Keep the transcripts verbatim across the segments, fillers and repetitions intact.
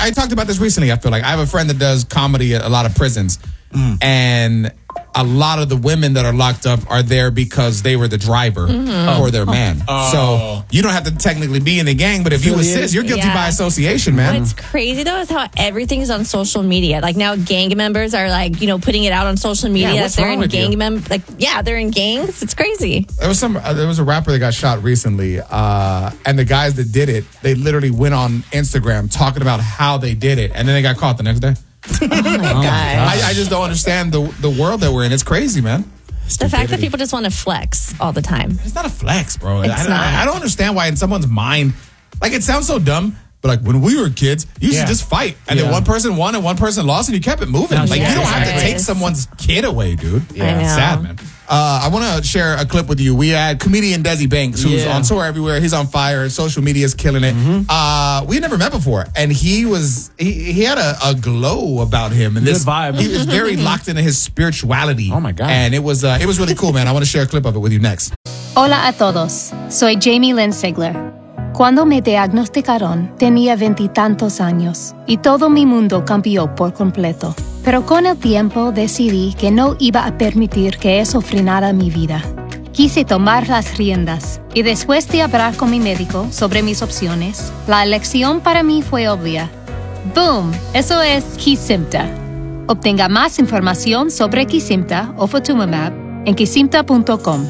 I talked about this recently. I feel like I have a friend that does comedy at a lot of prisons, mm. and a lot of the women that are locked up are there because they were the driver mm-hmm. for their man. Oh. So you don't have to technically be in the gang, but if you assist, you're guilty yeah. by association, man. What's crazy though is how everything is on social media. Like now, gang members are like you know putting it out on social media. Yeah, what's they're wrong in with gang you? mem- Like yeah, they're in gangs. It's crazy. There was some. Uh, there was a rapper that got shot recently, uh, and the guys that did it, they literally went on Instagram talking about how they did it, and then they got caught the next day. Oh my God. I, I just don't understand the the world that we're in. It's crazy, man. The fact that people just want to flex all the time. It's not a flex, bro. It's I, not. I, I don't understand why in someone's mind, like it sounds so dumb, but like when we were kids, you used yeah. to just fight. And yeah. then one person won and one person lost and you kept it moving. No, like yeah, you don't have to take someone's kid away, dude. Yeah, it's sad, man. Uh, I want to share a clip with you. We had comedian Desi Banks, who's yeah. on tour everywhere. He's on fire. Social media is killing it. Mm-hmm. Uh, we had never met before, and he was he, he had a, a glow about him, and this good vibe. He was very locked into his spirituality. Oh my God! And it was uh, it was really cool, man. I want to share a clip of it with you next. Hola a todos. Soy Jamie Lynn Sigler. Cuando me diagnosticaron, tenía veintitantos años y todo mi mundo cambió por completo. Pero con el tiempo decidí que no iba a permitir que eso frenara mi vida. Quise tomar las riendas y después de hablar con mi médico sobre mis opciones, la elección para mí fue obvia. ¡Boom! Eso es Kesimpta. Obtenga más información sobre Kesimpta o Ofatumumab en kesimpta punto com.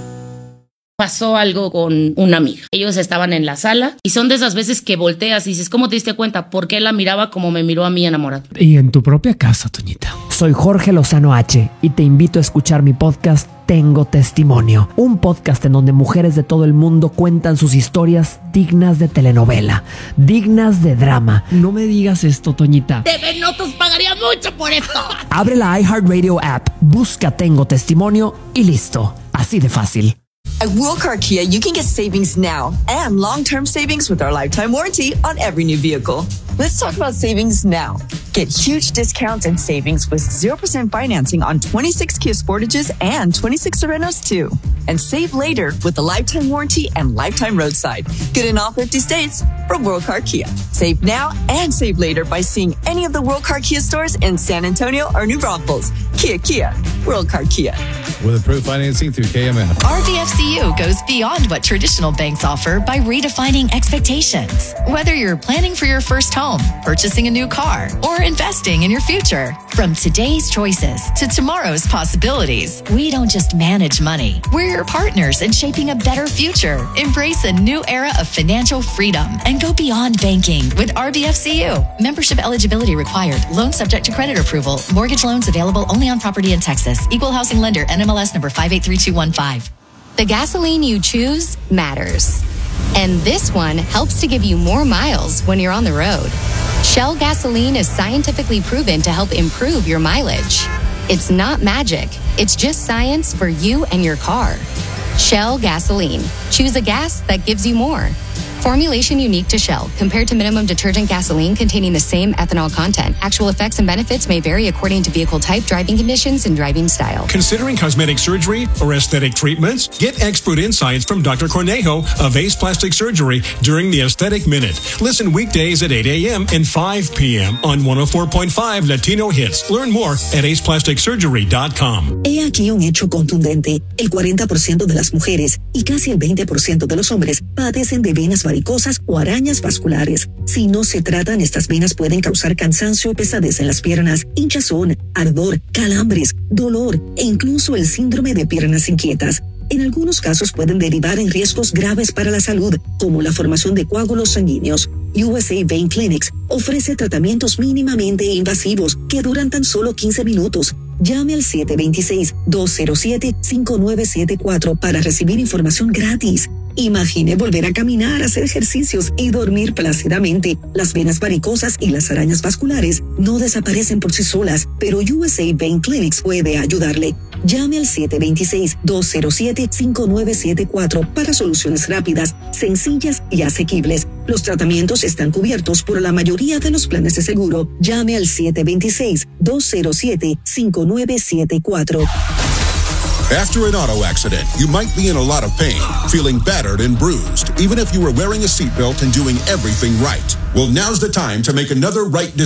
Pasó algo con una amiga. Ellos estaban en la sala y son de esas veces que volteas y dices, ¿cómo te diste cuenta? ¿Por qué la miraba como me miró a mí enamorada? Y en tu propia casa, Toñita. Soy Jorge Lozano H y te invito a escuchar mi podcast Tengo Testimonio, un podcast en donde mujeres de todo el mundo cuentan sus historias dignas de telenovela, dignas de drama. No me digas esto, Toñita. T V Notos pagaría mucho por esto. Abre la iHeartRadio app, busca Tengo Testimonio y listo. Así de fácil. At World Car Kia, you can get savings now and long-term savings with our lifetime warranty on every new vehicle. Let's talk about savings now. Get huge discounts and savings with zero percent financing on twenty-six Kia Sportages and twenty-six Serenos too. And save later with the lifetime warranty and lifetime roadside. Good in all fifty states from World Car Kia. Save now and save later by seeing any of the World Car Kia stores in San Antonio or New Braunfels. Kia Kia. World Car Kia. With approved financing through K M F. R B F C U goes beyond what traditional banks offer by redefining expectations. Whether you're planning for your first home, purchasing a new car, or investing in your future. From today's choices to tomorrow's possibilities, we don't just manage money. We're your partners in shaping a better future. Embrace a new era of financial freedom and go beyond banking with R B F C U. Membership eligibility required. Loan subject to credit approval. Mortgage loans available only on property in Texas. Equal housing lender. N M L S number five eight three two one five. The gasoline you choose matters. And this one helps to give you more miles when you're on the road. Shell gasoline is scientifically proven to help improve your mileage. It's not magic. It's just science for you and your car. Shell gasoline. Choose a gas that gives you more. Formulation unique to Shell, compared to minimum detergent gasoline containing the same ethanol content. Actual effects and benefits may vary according to vehicle type, driving conditions, and driving style. Considering cosmetic surgery or aesthetic treatments? Get expert insights from Doctor Cornejo of Ace Plastic Surgery during the Aesthetic Minute. Listen weekdays at eight a.m. and five p.m. on one oh four point five Latino Hits. Learn more at ace plastic surgery dot com. He aquí un hecho contundente. El cuarenta por ciento de las mujeres y casi el veinte por ciento de los hombres padecen de venas varicosas o arañas vasculares. Si no se tratan, estas venas pueden causar cansancio y pesadez en las piernas, hinchazón, ardor, calambres, dolor e incluso el síndrome de piernas inquietas. En algunos casos pueden derivar en riesgos graves para la salud, como la formación de coágulos sanguíneos. U S A Vein Clinics ofrece tratamientos mínimamente invasivos que duran tan solo quince minutos. Llame al siete dos seis, dos cero siete, cinco nueve siete cuatro para recibir información gratis. Imagine volver a caminar, hacer ejercicios y dormir plácidamente. Las venas varicosas y las arañas vasculares no desaparecen por sí solas, pero U S A Vein Clinics puede ayudarle. Llame al siete dos seis, dos cero siete, cinco nueve siete cuatro para soluciones rápidas, sencillas y asequibles. Los tratamientos están cubiertos por la mayoría de los planes de seguro. Llame al siete dos seis, dos cero siete, cinco nueve siete cuatro. After an auto accident, you might be in a lot of pain, feeling battered and bruised, even if you were wearing a seatbelt and doing everything right. Well, now's the time to make another right decision.